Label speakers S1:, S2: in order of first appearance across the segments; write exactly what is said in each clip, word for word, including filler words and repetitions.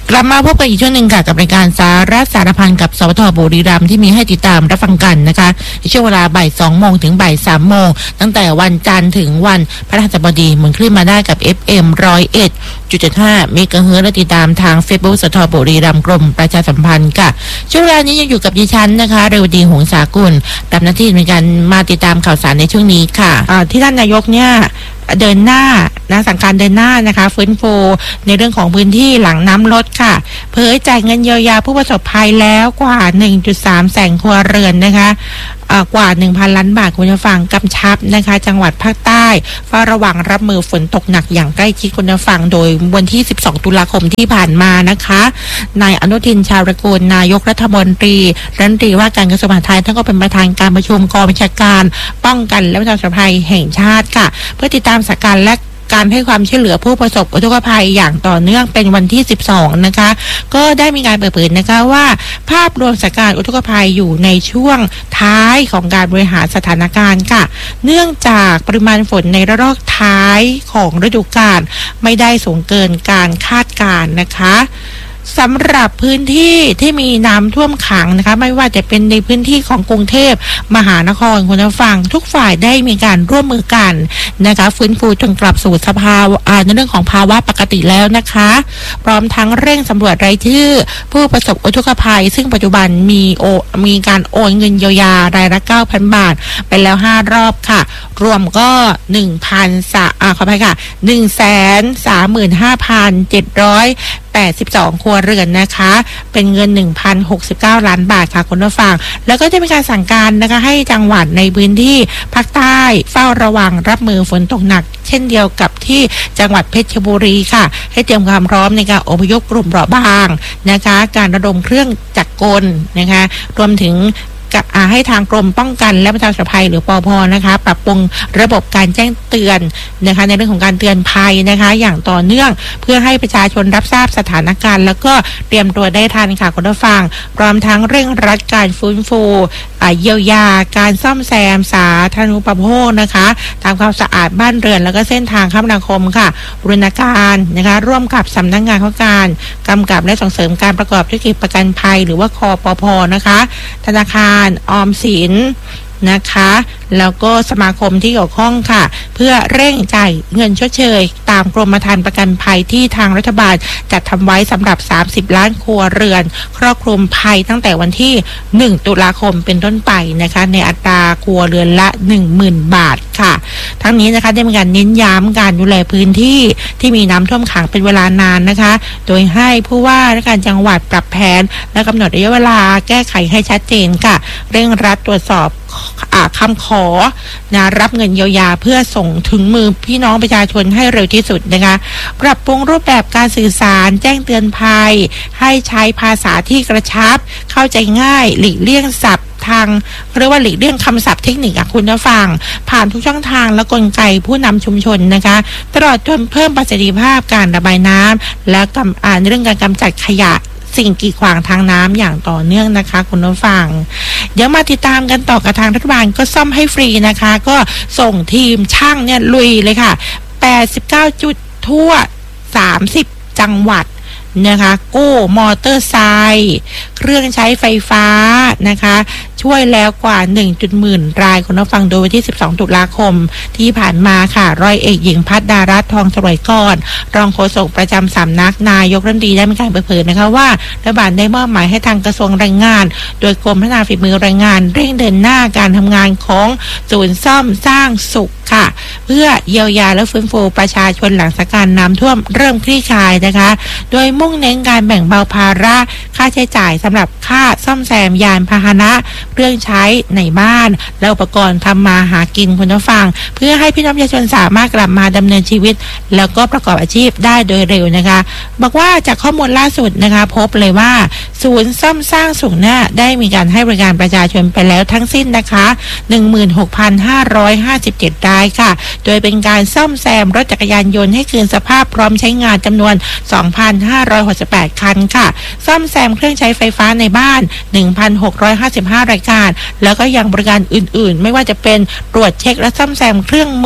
S1: กลับมาพบกันอีกช่วงหนึ่งค่ะกับรายการสาระสารพันกับสวทบุรีรัมย์ที่มีให้ติดตามรับฟังกันนะคะในช่วงเวลาบ่ายสองโมงถึงบ่ายสามโมงตั้งแต่วันจันทร์ถึงวันพฤหัสบดีหมุนคลื่นมาได้กับ เอฟ เอ็ม หนึ่งร้อยเอ็ดจุดเจ็ดห้า เมกะเฮิรตซ์และติดตามทาง Facebook สวทบุรีรัมย์กรมประชาสัมพันธ์ค่ะช่วงเวลานี้ยังอยู่กับดิฉันนะคะเรวดีหงสากุลรับหน้าที่ในการมาติดตามข่าวสารในช่วงนี้ค่ะที่ท่านนายกเนี่ยเดินหน้านะสั่งการเดินหน้านะคะฟื้นฟูในเรื่องของพื้นที่หลังน้ำลดค่ะเผยจ่ายเงินเยียวยาผู้ประสบภัยแล้วกว่า หนึ่งจุดสาม แสนครัวเรือนนะคะกว่า หนึ่งพัน ล้านบาทคุณผู้ฟังกำชับนะคะจังหวัดภาคใต้เฝ้าระวังรับมือฝนตกหนักอย่างใกล้ชิดคุณผู้ฟังโดยวันที่สิบสองตุลาคมที่ผ่านมานะคะนายอนุทินชาญวิรากูลนายกรัฐมนตรีรัฐมนตรีว่าการกระทรวงมหาดไทยท่านก็เป็นประธานการประชุมกองบัญชาการป้องกันและบรรเทาสาธารณภัยแห่งชาติค่ะเพื่อติดตามสถานการณ์และการให้ความช่วยเหลือผู้ประสบอุทกภัยอย่างต่อเนื่องเป็นวันที่สิบสองนะคะก็ได้มีการเปิดเผยนะคะว่าภาพรวมสถานการณ์อุทกภัยอยู่ในช่วงท้ายของการบริหารสถานการณ์ค่ะเนื่องจากปริมาณฝนในระลอกท้ายของฤดูกาลไม่ได้สูงเกินการคาดการณ์นะคะสำหรับพื้นที่ที่มีน้ำท่วมขังนะคะไม่ว่าจะเป็นในพื้นที่ของกรุงเทพมหานครคุณผู้ฟังทุกฝ่ายได้มีการร่วมมือกันนะคะฟื้นฟูจนกลับสู่สภาวะในเรื่องของภาวะปกติแล้วนะคะพร้อมทั้งเร่งสำรวจรายชื่อผู้ประสบอุทกภัยซึ่งปัจจุบันมีโอมีการโอนเงินเยียวยารายละ เก้าพัน บาทไปแล้วห้ารอบค่ะรวมก็ หนึ่งพัน อ่าขออภัยค่ะ หนึ่งแสนสามหมื่นห้าพันเจ็ดร้อยแปดสิบสองครัวเรือนนะคะเป็นเงิน หนึ่งพันหกสิบเก้า ล้านบาทค่ะคุณผู้ฟังแล้วก็จะมีการสั่งการนะคะให้จังหวัดในพื้นที่ภาคใต้เฝ้าระวังรับมือฝนตกหนักเช่นเดียวกับที่จังหวัดเพชรบุรีค่ะให้เตรียมความพร้อมในการอพยพกลุ่มเปราะบางนะคะการระดมเครื่องจักรกลนะคะรวมถึงให้ทางกรมป้องกันและบรรเทาสาธารณภัยหรือปภนะคะปรับปรุงระบบการแจ้งเตือนนะคะในเรื่องของการเตือนภัยนะคะอย่างต่อเนื่องเพื่อให้ประชาชนรับทราบสถานการณ์แล้วก็เตรียมตัวได้ทันค่ะคุณผู้ฟังพร้อมทั้งเร่งรัดการฟื้นฟูเยียวยาการซ่อมแซมสาธารณูปโภคนะคะทำความสะอาดบ้านเรือนแล้วก็เส้นทางคมนาคมค่ะบูรณาการนะคะร่วมกับสำนักงานข้าราชการกำกับและส่งเสริมการประกอบธุรกิจประกันภัยหรือว่าคปภนะคะธนาคารออมสินนะคะแล้วก็สมาคมที่เกี่ยวข้องค่ะเพื่อเร่งจ่ายเงินชดเชยตามกรมธรรม์ประกันภัยที่ทางรัฐบาลจัดทำไว้สำหรับสามสิบล้านครัวเรือนครอบคลุมภัยตั้งแต่วันที่หนึ่งตุลาคมเป็นต้นไปนะคะในอัตราครัวเรือนละ หนึ่งหมื่น บาทค่ะทั้งนี้นะคะได้มีการเน้นย้ำการดูแลพื้นที่ที่มีน้ำท่วมขังเป็นเวลานานนะคะโดยให้ผู้ว่าราชการจังหวัดปรับแผนและกำหนดระยะเวลาแก้ไขให้ชัดเจนค่ะเร่งรัดตรวจสอบคำขอนะรับเงินเยียวยาเพื่อส่งถึงมือพี่น้องประชาชนให้เร็วที่สุดนะคะปรับปรุงรูปแบบการสื่อสารแจ้งเตือนภัยให้ใช้ภาษาที่กระชับเข้าใจง่ายหลีกเลี่ยงศัพท์ทางเรียกว่าหลีกเลี่ยงคำศัพท์เทคนิคคุณผู้ฟังผ่านทุกช่องทางและกลไกผู้นำชุมชนนะคะตลอดจนเพิ่มประสิทธิภาพการระบายน้ำและกำอ่านเรื่องการกำจัดขยะสิ่งกีดขวางทางน้ำอย่างต่อเนื่องนะคะคุณผู้ฟังเดี๋ยวมาติดตามกันต่อกับทางรัฐบาลก็ซ่อมให้ฟรีนะคะก็ส่งทีมช่างเนี่ยลุยเลยค่ะแปดสิบเก้าจุดทั่วสามสิบจังหวัดนะคะกู้มอเตอร์ไซค์เครื่องใช้ไฟฟ้านะคะช่วยแล้วกว่าหนึ่งจุดหมื่นรายคุณผู้ฟังโดยวันที่สิบสองตุลาคมที่ผ่านมาค่ะร้อยเอกหญิงพัฒนารัตน์ทองสวยก่อนรองโฆษกประจำสำนักนายกรัฐมนตรีได้มีการเปิดเผยนะคะว่ารัฐบาลได้มอบหมายให้ทางกระทรวงแรงงานโดยกรมพัฒนาฝีมือแรงงานเร่งเดินหน้าการทำงานของศูนย์ซ่อมสร้างสุขค่ะเพื่อเยียวยาและฟื้นฟูประชาชนหลังสถานการณ์น้ำท่วมเริ่มคลี่คลายนะคะโดยมุ่งเน้นการแบ่งเบาภาระค่าใช้จ่ายสำหรับค่าซ่อมแซมยานพาหนะเครื่องใช้ในบ้านและอุปกรณ์ทำมาหากินคุณผู้ฟังเพื่อให้พี่น้องประชาชนสามารถกลับมาดำเนินชีวิตแล้วก็ประกอบอาชีพได้โดยเร็วนะคะบอกว่าจากข้อมูลล่าสุดนะคะพบเลยว่าศูนย์ซ่อมสร้างสุขเนี่ยได้มีการให้บริการประชาชนไปแล้วทั้งสิ้นนะคะ หนึ่งหมื่นหกพันห้าร้อยห้าสิบเจ็ด รายค่ะโดยเป็นการซ่อมแซมรถจักรยานยนต์ให้คืนสภาพพร้อมใช้งานจำนวน สองพันห้าร้อยหกสิบแปด คันค่ะซ่อมแซมเครื่องใช้ไฟฟ้าในบ้าน หนึ่งพันหกร้อยห้าสิบห้า รายการแล้วก็ยังบริการอื่นๆไม่ว่าจะเป็นตรวจเช็คและซ่อมแซมเครื่องมือการ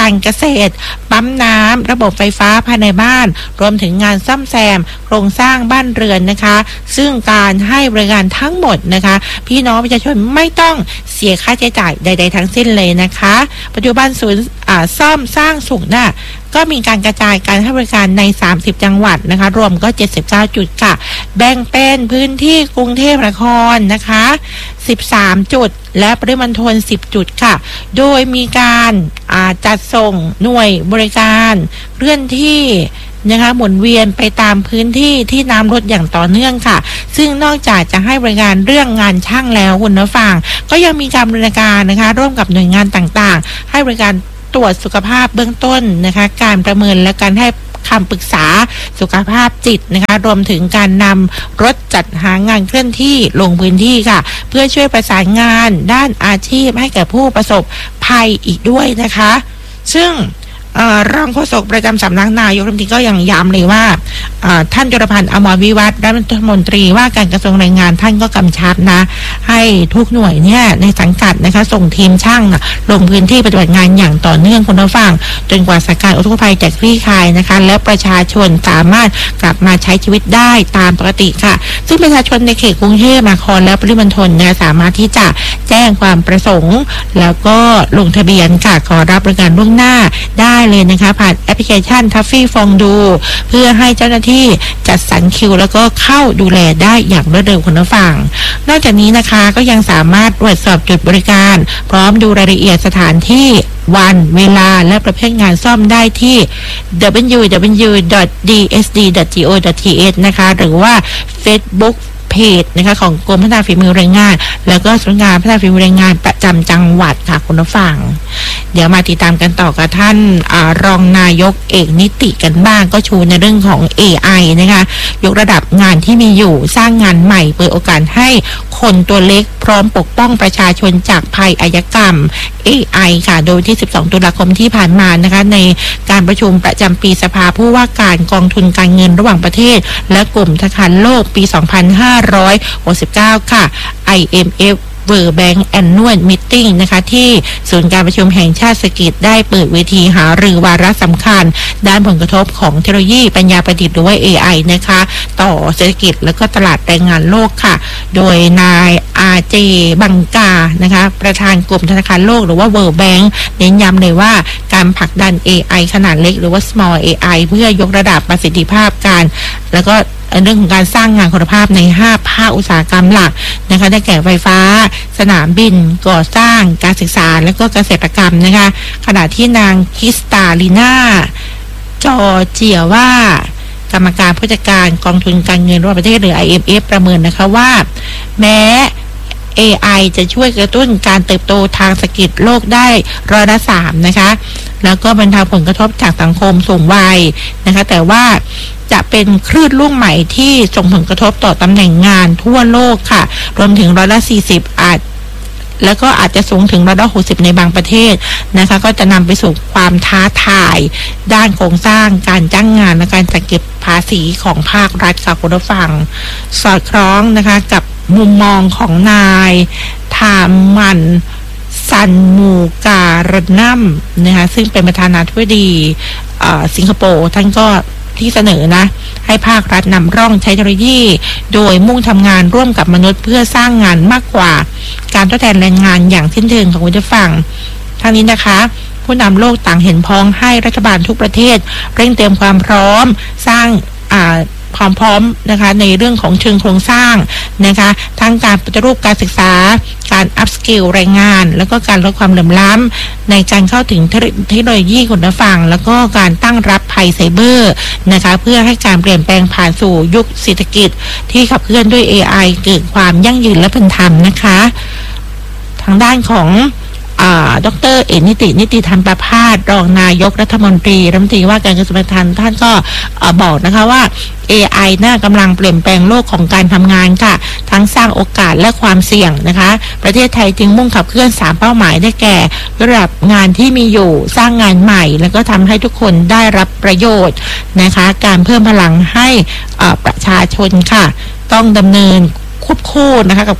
S1: การเกษตรปั๊มน้ำระบบไฟฟ้าภายในบ้านรวมถึงงานซ่อมแซมโครงสร้างบ้านเรือนนะคะซึ่งการให้บริการทั้งหมดนะคะพี่น้องประชาชนไม่ต้องเสียค่าใช้จ่ายใดๆทั้งสิ้นเลยนะคะปัจจุบันศูนย์ซ่อมสร้างสุขน่ะก็มีการกระจายการให้บริการในสามสิบจังหวัดนะคะรวมก็เจ็ดสิบเก้าจุดค่ะแบ่งเป็นพื้นที่กรุงเทพมหานครนะคะสิบสามจุดและปริมณฑลสิบจุดค่ะโดยมีการจัดส่งหน่วยบริการเคลื่อนที่นะคะหมุนเวียนไปตามพื้นที่ที่น้ำลดอย่างต่อเนื่องค่ะซึ่งนอกจากจะให้บริการเรื่องงานช่างแล้วคุณผู้ฟังก็ยังมีการบริการนะคะร่วมกับหน่วยงานต่างๆให้บริการตรวจสุขภาพเบื้องต้นนะคะการประเมินและการให้คำปรึกษาสุขภาพจิตนะคะรวมถึงการนำรถจัดหางานเคลื่อนที่ลงพื้นที่ค่ะเพื่อช่วยประสานงานด้านอาชีพให้แก่ผู้ประสบภัยอีกด้วยนะคะซึ่งรองโฆษกประจำสำนักนายกรัฐมนตรีก็ยังย้ำเลยว่าท่านจุลพันธ์อมรวิวัฒน์รัฐมนตรีว่าการกระทรวงแรงงานท่านก็กำชับนะให้ทุกหน่วยเนี่ยในสังกัดนะคะส่งทีมช่างลงพื้นที่ปฏิบัติงานอย่างต่อเนื่องคุณผู้ฟังจนกว่าสถานการณ์อุทกภัยจะคลี่คลายนะคะและประชาชนสามารถกลับมาใช้ชีวิตได้ตามปกติค่ะซึ่งประชาชนในเขตกรุงเทพมหานครและปริมณฑลเนี่ยสามารถที่จะแจ้งความประสงค์แล้วก็ลงทะเบียนค่ะขอรับบริการล่วงหน้าได้เลยนะคะผ่านแอปพลิเคชันทัฟฟี่ฟองดูเพื่อให้เจ้าหน้าที่จัดสรรคิวแล้วก็เข้าดูแลได้อย่างรวดเร็วคุณผู้ฟังนอกจากนี้นะคะก็ยังสามารถตรวจสอบจุดบริการพร้อมดูรายละเอียดสถานที่วันเวลาและประเภทงานซ่อมได้ที่ ดับเบิลยู ดับเบิลยู ดับเบิลยู ดอท ดี เอส ดี ดอท จี โอ ดอท ที เอช นะคะหรือว่า Facebookเพจนะคะของกรมพัฒนาฝีมือแรงงานแล้วก็สำนักงานพัฒนาฝีมือแรงงานประจำจังหวัดค่ะคุณผู้ฟังเดี๋ยวมาติดตามกันต่อกับท่านอรองนายกเอกนิติกันบ้างก็ชูในเรื่องของ เอ ไอ นะคะยกระดับงานที่มีอยู่สร้างงานใหม่เปิดโอกาสให้คนตัวเล็กพร้อมปกป้องประชาชนจากภัยอาชญากรรม เอ ไอ ค่ะโดยที่สิบสองตุลาคมที่ผ่านมานะคะในการประชุมประจำปีสภาผู้ว่าการกองทุนการเงินระหว่างประเทศและกลุ่มธนาคารโลกปีสองพันห้าร้อยหกสิบเก้าค่ะ ไอ เอ็ม เอฟWorld Bank Annual Meeting นะคะที่ศูนย์การประชุมแห่งชาติเศรษฐกิจได้เปิดเวทีหารือวาระสำคัญด้านผลกระทบของเทคโนโลยีปัญญาประดิษฐ์หรือว่า เอ ไอ นะคะต่อเศรษฐกิจและก็ตลาดแรงงานโลกค่ะโดยนายอาเจบังกานะคะประธานกลุ่มธนาคารโลกหรือว่า World Bank เน้นย้ำเลยว่าการผลักดัน เอ ไอ ขนาดเล็กหรือว่า Small เอ ไอ เพื่อยกระดับประสิทธิภาพการแล้วก็เรื่องของการสร้างงานคุณภาพในห้าภาคอุตสาหกรรมหลักนะคะได้แก่ไฟฟ้าสนามบินก่อสร้างการศึกษาและก็เกษตรกรรมนะคะขณะที่นางคริสตาลีนาจอเจียว่ากรรมการผู้จัดการกองทุนการเงินระหว่างประเทศหรือ ไอ เอ็ม เอฟ ประเมินนะคะว่าแม้เอ ไอ จะช่วยกระตุ้นการเติบโตทางเศรษฐกิจโลกได้ร้อยละสามนะคะแล้วก็บรรเทาผลกระทบจากสังคมสูงวัยนะคะแต่ว่าจะเป็นคลื่นลูกใหม่ที่ส่งผลกระทบต่อตำแหน่งงานทั่วโลกค่ะรวมถึงร้อยละสี่สิบอาจแล้วก็อาจจะสูงถึงร้อยละหกสิบในบางประเทศนะคะก็จะนำไปสู่ความท้าทายด้านโครงสร้างการจ้างงานและการจัดเก็บภาษีของภาครัฐค่ะคุณผู้ฟังสอดคล้องนะคะกับมุมมองของนายทามันซันมูการนัมนะคะซึ่งเป็นประธานาธิบดีสิงคโปร์ท่านก็ที่เสนอนะให้ภาครัฐนำร่องใช้เทคโนโลยีโดยมุ่งทำงานร่วมกับมนุษย์เพื่อสร้างงานมากกว่าการทดแทนแรงงานอย่างสิ้นเชิงของคุณผู้ฟังทั้งนี้นะคะผู้นำโลกต่างเห็นพ้องให้รัฐบาลทุกประเทศเร่งเตรียมความพร้อมสร้างอ่าความพร้อมนะคะในเรื่องของเชิงโครงสร้างนะคะทั้งการปฏิรูปการศึกษาการอัพสกิลแรงงานแล้วก็การลดความเหลื่อมล้ำในการเข้าถึงเทคโนโลยีคุณภาพแล้วก็การตั้งรับภัยไซเบอร์นะคะเพื่อให้การเปลี่ยนแปลงผ่านสู่ยุคเศรษฐกิจที่ขับเคลื่อนด้วย เอ ไอ เกิดความยั่งยืนและเป็นธรรมนะคะทางด้านของดร.เอกนิตินิติธรรมประภาสรองนายกรัฐมนตรีรัฐมนตรีว่าการกระทรวงการคลังท่านก็บอกนะคะว่า เอ ไอ น่ากำลังเปลี่ยนแปลงโลกของการทำงานค่ะทั้งสร้างโอกาสและความเสี่ยงนะคะประเทศไทยจึงมุ่งขับเคลื่อนสามเป้าหมายได้แก่ระดับงานที่มีอยู่สร้างงานใหม่แล้วก็ทำให้ทุกคนได้รับประโยชน์นะคะการเพิ่มพลังให้ประชาชนค่ะต้องดำเนินควบคู่นะคะกับการ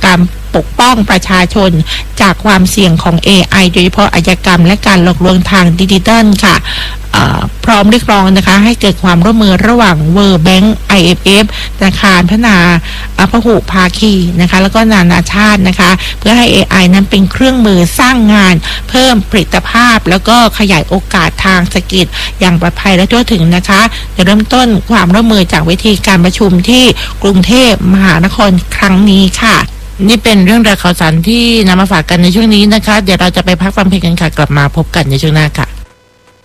S1: ปกป้องประชาชนจากความเสี่ยงของ เอ ไอ โดยเฉพาะอาชญากรรมและการหลอกลวงทางดิจิทัลค่ะพร้อมเรียกร้องนะคะให้เกิดความร่วมมือระหว่าง World Bank ไอ เอฟ เอฟ ธนาคารพัฒนาพหุภาคีนะคะแล้วก็นานาชาตินะคะเพื่อให้ เอ ไอ นั้นเป็นเครื่องมือสร้างงานเพิ่มผลิตภาพแล้วก็ขยายโอกาสทางเศรษฐกิจอย่างปลอดภัยและทั่วถึงนะคะจะเริ่มต้นความร่วมมือจากเวทีการประชุมที่กรุงเทพมหานครครั้งนี้ค่ะนี่เป็นเรื่องราวข่าวสารที่นำมาฝากกันในช่วงนี้นะคะเดี๋ยวเราจะไปพักฟังเพลงกันค่ะกลับมาพบกันในช่วงหน้าค่ะ